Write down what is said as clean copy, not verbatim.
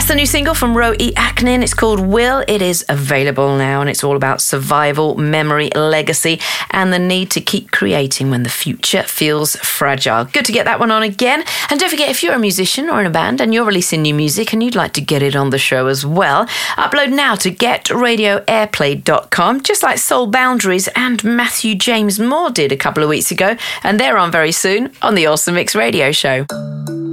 That's the new single from Ro E. Aknin. It's called Will. It is available now, and it's all about survival, memory, legacy, and the need to keep creating when the future feels fragile. Good to get that one on again. And don't forget, if you're a musician or in a band and you're releasing new music and you'd like to get it on the show as well, upload now to getradioairplay.com, just like Soul Boundaries and Matthew James Moore did a couple of weeks ago, and they're on very soon on the Awesome Mix Radio Show.